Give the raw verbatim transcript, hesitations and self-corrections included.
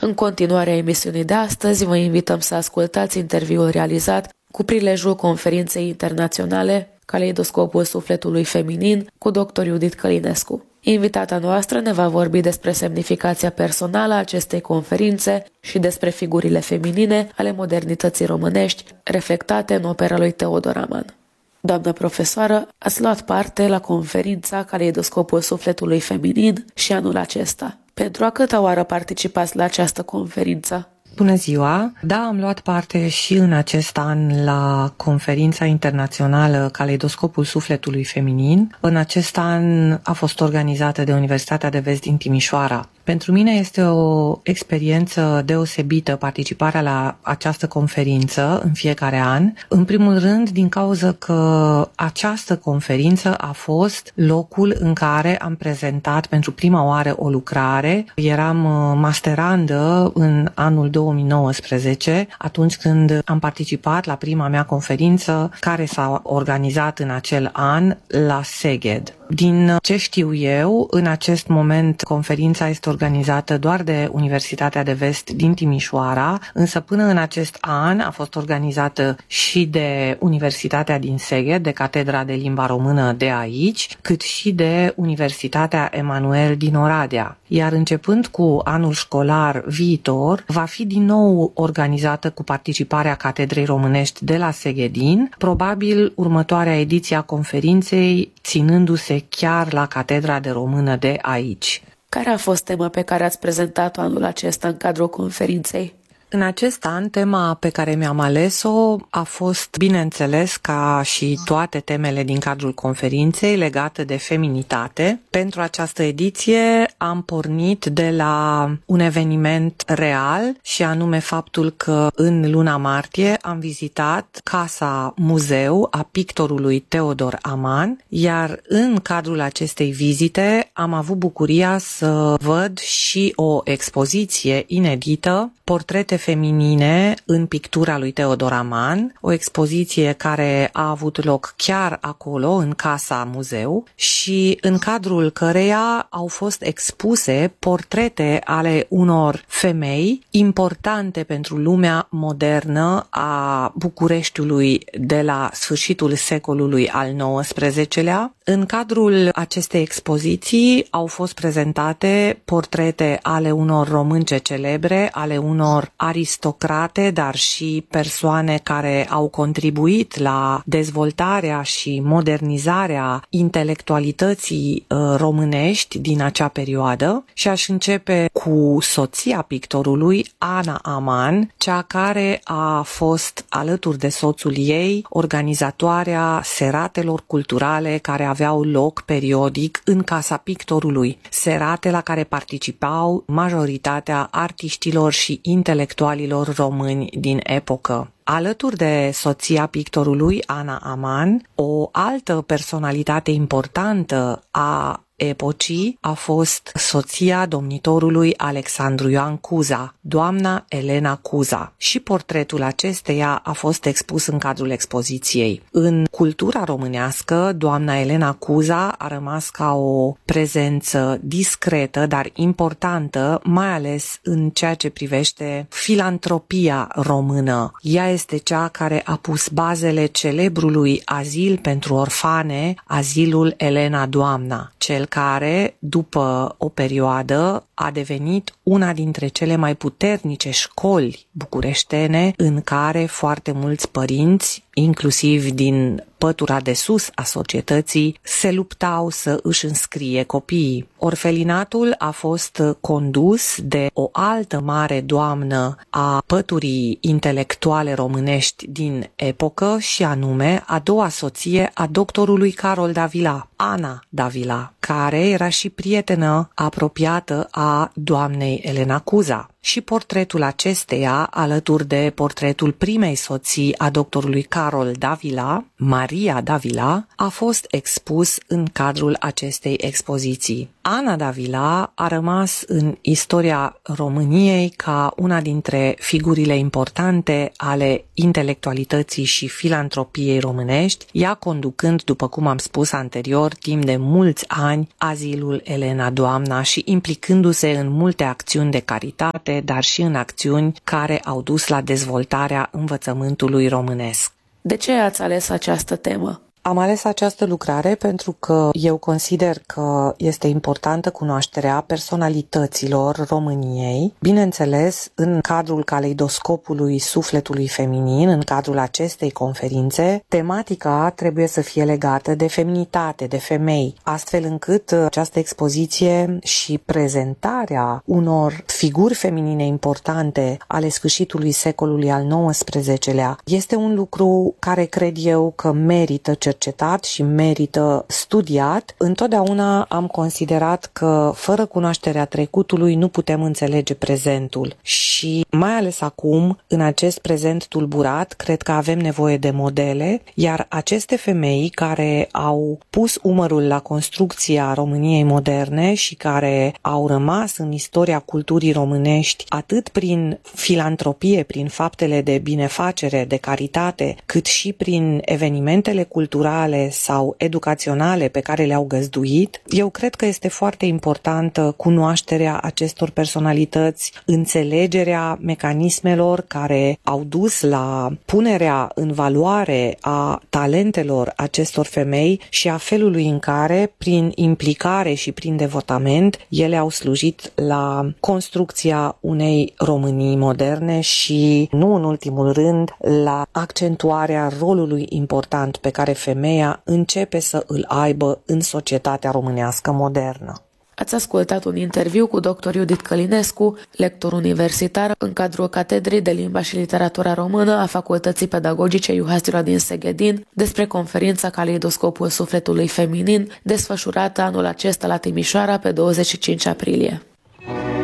În continuarea emisiunii de astăzi, vă invităm să ascultați interviul realizat cu prilejul conferinței internaționale Caleidoscopul sufletului feminin cu doctor Judith Călinescu. Invitata noastră ne va vorbi despre semnificația personală a acestei conferințe și despre figurile feminine ale modernității românești, reflectate în opera lui Teodor Aman. Doamnă profesoară, ați luat parte la conferința Caleidoscopul sufletului feminin și anul acesta. Pentru a câta oară participați la această conferință? Bună ziua! Da, am luat parte și în acest an la conferința internațională Caleidoscopul sufletului feminin. În acest an a fost organizată de Universitatea de Vest din Timișoara. Pentru mine este o experiență deosebită participarea la această conferință în fiecare an. În primul rând, din cauza că această conferință a fost locul în care am prezentat pentru prima oară o lucrare. Eram masterandă în anul două mii nouăsprezece, atunci când am participat la prima mea conferință care s-a organizat în acel an la Szeged. Din ce știu eu, în acest moment conferința este organizată doar de Universitatea de Vest din Timișoara, însă până în acest an a fost organizată și de Universitatea din Szeged, de Catedra de Limba Română de aici, cât și de Universitatea Emanuel din Oradea. Iar începând cu anul școlar viitor, va fi din nou organizată cu participarea Catedrei Românești de la Szegedin, probabil următoarea ediție a conferinței ținându-se chiar la Catedra de Română de aici. Care a fost tema pe care ați prezentat-o anul acesta în cadrul conferinței? În acest an, tema pe care mi-am ales-o a fost, bineînțeles, ca și toate temele din cadrul conferinței, legate de feminitate. Pentru această ediție am pornit de la un eveniment real și anume faptul că în luna martie am vizitat Casa Muzeu a pictorului Teodor Aman, iar în cadrul acestei vizite am avut bucuria să văd și o expoziție inedită, Portrete feminine în pictura lui Teodor Aman, o expoziție care a avut loc chiar acolo, în Casa Muzeu, și în cadrul căreia au fost expuse portrete ale unor femei importante pentru lumea modernă a Bucureștiului de la sfârșitul secolului al nouăsprezecelea. În cadrul acestei expoziții au fost prezentate portrete ale unor românce celebre, ale unor aristocrate, dar și persoane care au contribuit la dezvoltarea și modernizarea intelectualității românești din acea perioadă. Și aș începe cu soția pictorului, Ana Aman, cea care a fost alături de soțul ei organizatoarea seratelor culturale care aveau loc periodic în Casa Pictorului, serate la care participau majoritatea artiștilor și intelectualilor români din epocă. Alături de soția pictorului, Ana Aman, o altă personalitate importantă a epocii a fost soția domnitorului Alexandru Ioan Cuza, doamna Elena Cuza, și portretul acesteia a fost expus în cadrul expoziției. În cultura românească, doamna Elena Cuza a rămas ca o prezență discretă, dar importantă, mai ales în ceea ce privește filantropia română. Ea este cea care a pus bazele celebrului azil pentru orfane, azilul Elena Doamna, cel care, după o perioadă, a devenit una dintre cele mai puternice școli bucureștene în care foarte mulți părinți, inclusiv din pătura de sus a societății, se luptau să își înscrie copiii. Orfelinatul a fost condus de o altă mare doamnă a păturii intelectuale românești din epocă și anume a doua soție a doctorului Carol Davila, Ana Davila, care era și prietenă apropiată a doamnei Elena Cuza. Și portretul acesteia, alături de portretul primei soții a doctorului Carol Davila, Maria Davila, a fost expus în cadrul acestei expoziții. Ana Davila a rămas în istoria României ca una dintre figurile importante ale intelectualității și filantropiei românești, ea conducând, după cum am spus anterior, timp de mulți ani azilul Elena Doamna și implicându-se în multe acțiuni de caritate, cuvinte, dar și în acțiuni care au dus la dezvoltarea învățământului românesc. De ce ați ales această temă? Am ales această lucrare pentru că eu consider că este importantă cunoașterea personalităților României, bineînțeles în cadrul caleidoscopului sufletului feminin, în cadrul acestei conferințe, tematica trebuie să fie legată de feminitate, de femei, astfel încât această expoziție și prezentarea unor figuri feminine importante ale sfârșitului secolului al nouăsprezecelea este un lucru care cred eu că merită cercetare cercetat și merită studiat. Întotdeauna am considerat că fără cunoașterea trecutului nu putem înțelege prezentul și mai ales acum, în acest prezent tulburat, cred că avem nevoie de modele, iar aceste femei care au pus umărul la construcția României moderne și care au rămas în istoria culturii românești atât prin filantropie, prin faptele de binefacere, de caritate, cât și prin evenimentele culturale sau educaționale pe care le-au găzduit, eu cred că este foarte importantă cunoașterea acestor personalități, înțelegerea mecanismelor care au dus la punerea în valoare a talentelor acestor femei și a felului în care, prin implicare și prin devotament, ele au slujit la construcția unei Românii moderne și, nu în ultimul rând, la accentuarea rolului important pe care femeia începe să îl aibă în societatea românească modernă. Ați ascultat un interviu cu doctor Judith Călinescu, lector universitar în cadrul Catedrei de Limba și Literatura Română a Facultății Pedagogice Juhasdura din Seghedin despre conferința Caleidoscopul sufletului feminin, desfășurată anul acesta la Timișoara pe douăzeci și cinci aprilie.